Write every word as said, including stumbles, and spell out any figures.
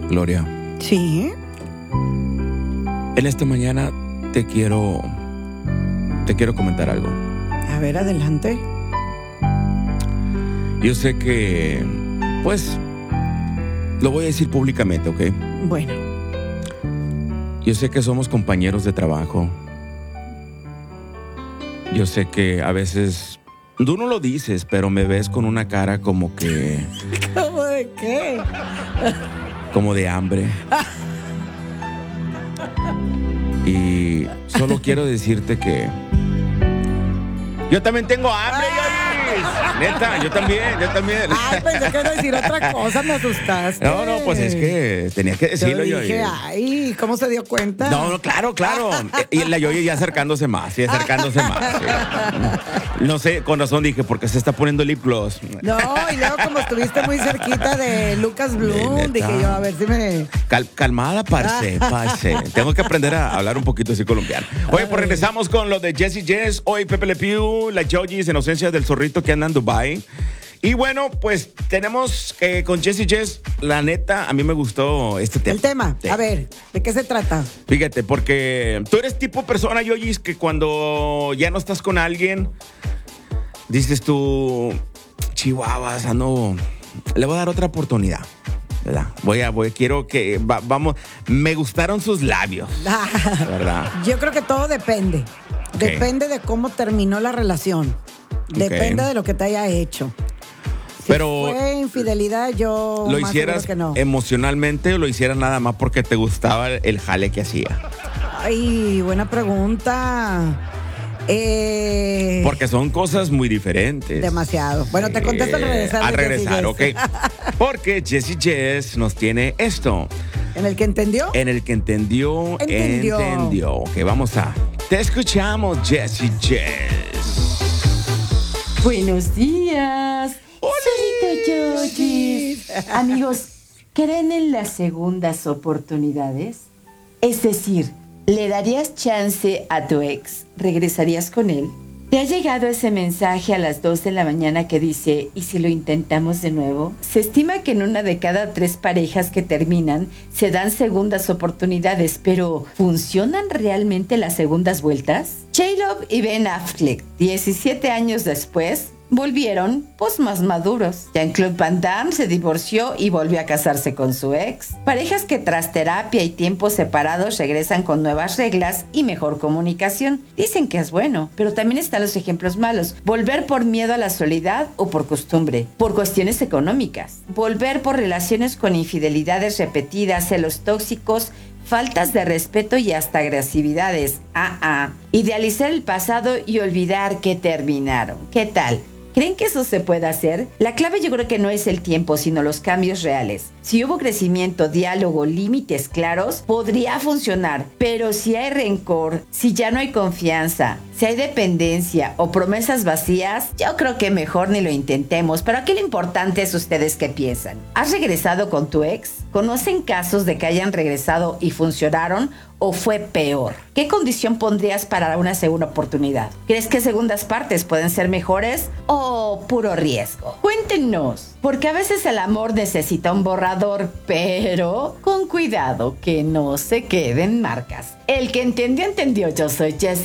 Gloria, Sí. en esta mañana te quiero, te quiero comentar algo. A ver, adelante. Yo sé que, pues, lo voy a decir públicamente, ¿ok? Bueno, Yo sé que somos compañeros de trabajo. Yo sé que a veces tú no lo dices, pero me ves con una cara como que, ¿cómo de qué? como de hambre. Y solo quiero decirte que yo también tengo hambre, Yolis. Neta, yo también, yo también. Ay, pensé que iba a decir otra cosa, me asustaste. No, no, pues es que tenía que decirlo yo yo. dije, ay, ¿cómo se dio cuenta? No, no, claro, claro. Y la Yoyi ya acercándose más, sí, acercándose más. Sí. No sé, con razón dije, porque se está poniendo lip gloss. No, y luego como estuviste muy cerquita de Lucas Bloom, Neta. dije yo, a ver si me... Cal- calmada, parce, parce. Tengo que aprender a hablar un poquito así colombiano. Oye, pues regresamos con lo de Jessie Jess. Hoy Pepe Le Pew, la Yoyis en ausencia del zorrito que anda en Dubai. Y bueno, pues tenemos eh, con Jessie Jess, la neta, a mí me gustó este tema. El tema, Sí. a ver, ¿de qué se trata? Fíjate, porque tú eres tipo persona, Yoyis, que cuando ya no estás con alguien, dices tú, chihuahuas, ando, le voy a dar otra oportunidad, ¿verdad? Voy a, voy, quiero que, va- vamos, me gustaron sus labios, ¿verdad? Yo creo que todo depende. Ok. Depende de cómo terminó la relación. Depende Ok. de lo que te haya hecho. Si Pero fue infidelidad, yo ¿lo más hicieras seguro que no. emocionalmente o lo hicieras nada más porque te gustaba el jale que hacía? Ay, buena pregunta. Eh, Porque son cosas muy diferentes. Demasiado. Bueno, te contesto al regresar. Al de Jessie regresar, ok. Jess. Porque Jessie Jess nos tiene esto. ¿En el que entendió? En el que entendió, Entendió. entendió. Ok, vamos a. Te escuchamos, Jessie Jess. Buenos días. Solito Yoyis. Amigos, ¿creen en las segundas oportunidades? Es decir, ¿le darías chance a tu ex? ¿Regresarías con él? ¿Te ha llegado ese mensaje a las dos de la mañana que dice, ¿y si lo intentamos de nuevo? Se estima que en una de cada tres parejas que terminan se dan segundas oportunidades, pero ¿funcionan realmente las segundas vueltas? J-Lo y Ben Affleck, diecisiete años después, volvieron, pues más maduros. Jean-Claude Van Damme se divorció y volvió a casarse con su ex. Parejas que tras terapia y tiempos separados regresan con nuevas reglas y mejor comunicación. Dicen que es bueno, pero también están los ejemplos malos. Volver por miedo a la soledad o por costumbre, por cuestiones económicas. Volver por relaciones con infidelidades repetidas, celos tóxicos, faltas de respeto y hasta agresividades. Ah, ah. Idealizar el pasado y olvidar que terminaron. ¿Qué tal? ¿Creen que eso se puede hacer? La clave yo creo que no es el tiempo, sino los cambios reales. Si hubo crecimiento, diálogo, límites claros, podría funcionar. Pero si hay rencor, si ya no hay confianza, si hay dependencia o promesas vacías, yo creo que mejor ni lo intentemos. Pero aquí lo importante es ustedes qué piensan. ¿Has regresado con tu ex? ¿Conocen casos de que hayan regresado y funcionaron? ¿O fue peor? ¿Qué condición pondrías para una segunda oportunidad? ¿Crees que segundas partes pueden ser mejores o puro riesgo? Cuéntenos, porque a veces el amor necesita un borrador, pero con cuidado que no se queden marcas. El que entendió, entendió. Yo soy Jessie.